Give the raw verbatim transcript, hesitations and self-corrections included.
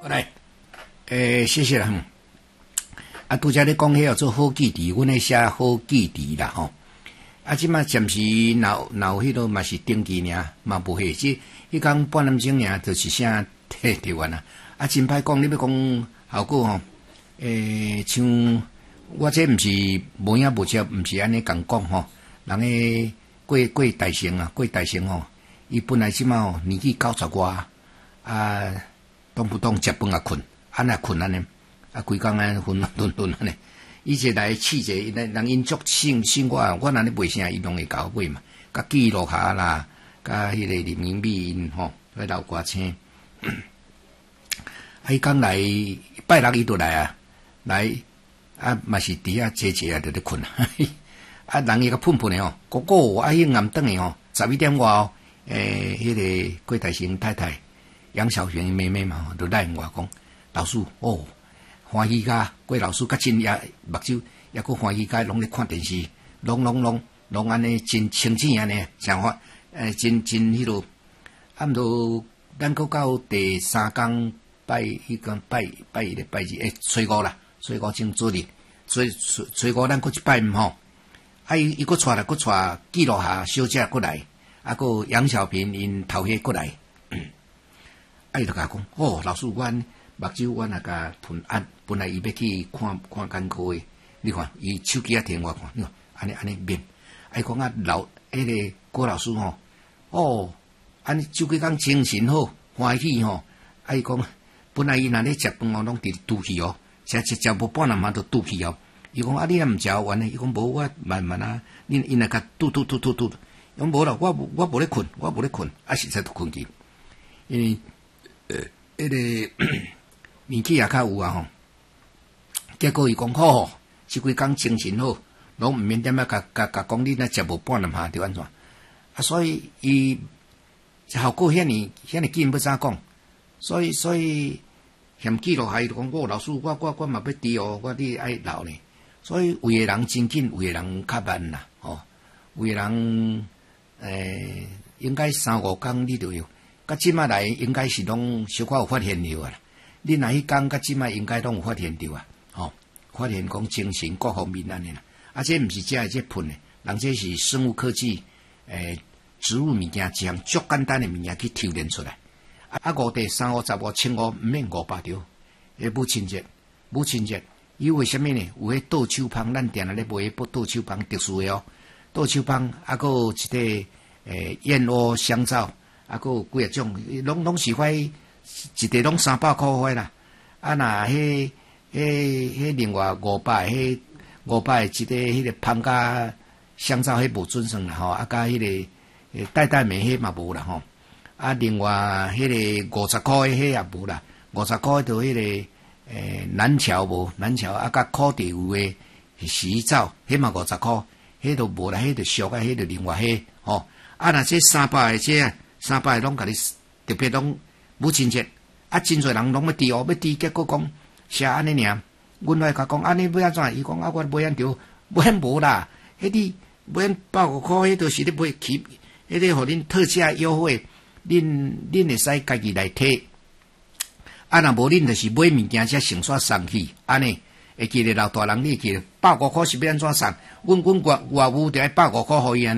好来，诶，谢谢啦。嗯、啊，拄则咧讲迄个做好记忆，阮咧写好记忆啦吼。啊，即马暂时闹闹迄个嘛是登记尔，嘛无迄即迄讲半点钟尔，就是啥摕摕完啦。啊，真歹讲，你要讲效果吼，诶，像我这毋是无影无切，毋是安尼共讲吼。人诶过过大成啊，过大成吼，伊本来即马吼年纪九十外啊，动不动食饭啊困，安那困安尼，啊规工安昏顿顿安尼。伊一来试者，人人因足信信我，我若咧卖啥，伊拢会甲我买嘛。甲记录下啦，甲迄个林明美因吼，迄老歌星。啊，伊讲来拜六伊就来啊，来啊嘛是伫遐坐坐啊，就咧困啊。啊，人伊个喷喷的吼，哥哥啊，迄暗顿的吼，十一点外哦，诶，迄、那个郭台生太太杨小璇妹妹嘛，就来我讲，老师哦。欢喜甲郭老师甲真也目睭也佫欢喜甲拢咧看电视，拢拢拢拢安尼真清醒安尼，想法诶真真迄落。啊，毋着咱佫到第三工拜迄个拜拜一个拜日诶，初五啦，初五正做日，所以初初五咱佫一拜毋吼。啊，伊伊佫带来佫带记录下小姐佫来，啊，佫杨小平因头家佫来，啊，伊就甲讲，哦，老师阮。目睭我那个喷暗，本来伊要去看看艰苦的，你看伊手机啊摕我看，你看安尼安尼面，啊讲啊老迄个郭老师吼，哦，安尼手机讲精神好欢喜吼，啊伊讲本来伊若咧食饭哦，拢伫肚气哦，食食食无半两嘛都肚气哦，伊讲啊你若毋食完呢，伊讲无我慢慢啊，恁因那个嘟嘟嘟嘟嘟，讲无啦，我我无咧困，我无咧困，啊实在都困去，因为呃迄个。年纪也较有啊吼，结果伊讲好，即几工精神好，拢毋免点啊，甲甲甲讲你若食无半粒下着安怎？啊，所以伊效果遐尼遐尼紧要怎讲？所以所以嫌记录下伊就讲，我老师我我我嘛要滴哦，我你爱留呢。所以有诶人真紧，有诶人较慢啦，吼、哦，有诶人诶、呃、应该三五工你就有，甲即马来应该是拢小可有发现了啊。你若迄讲甲即摆应该拢有发现着啊，吼、哦，发现讲精神各方面安尼啦，啊，这毋是遮个这喷诶，人这是生物科技，诶、呃，植物物件一项足简单诶物件去抽炼出来，啊，啊五地三五十五千五毋免五百条，诶，母亲节，母亲节，伊为虾米呢？有迄倒手芳，咱定定咧卖迄倒手芳特殊诶哦，倒手芳，啊，佫有一个诶燕窝香皂，啊，佫有几啊种，拢拢是块。一地拢三百箍块啦，啊那迄迄迄另外五百，迄五百一个迄个芳加香皂，迄无准算啦吼，啊加迄个诶代代美迄嘛无啦吼，啊另外迄个五十箍迄也无啦，五十箍就迄个诶南桥无南桥，啊加靠地有诶洗衣皂，迄嘛五十箍，迄都无啦，迄就俗啊，迄就另外迄吼，啊那这三百诶这三百拢甲你特别拢。母亲节啊，真侪人拢要滴哦，要滴，结果讲写安尼尔，阮来甲讲安尼要安怎？伊讲啊，我买安条，买无啦，迄啲买百五箍，迄都是咧买起，迄个互恁特价优惠，恁恁会使家己来摕。啊，若无恁就是买物件才成煞送去，安尼会记得老大人，你记得百五箍是要安怎送？阮阮外外务就爱百五箍互伊安。